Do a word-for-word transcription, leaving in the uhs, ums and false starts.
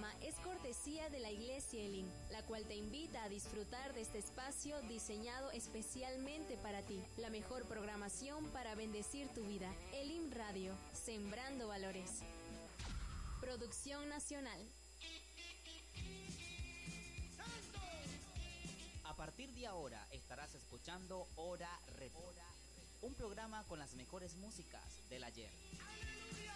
programa es cortesía de la Iglesia Elim, la cual te invita a disfrutar de este espacio diseñado especialmente para ti. La mejor programación para bendecir tu vida. Elim Radio, sembrando valores. Producción nacional. A partir de ahora estarás escuchando Hora Retro, un programa con las mejores músicas del ayer.